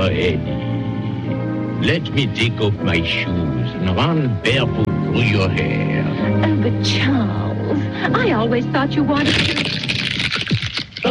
Oh, Eddie, let me take off my shoes and run barefoot through your hair. Oh, but Charles, I always thought you wanted to...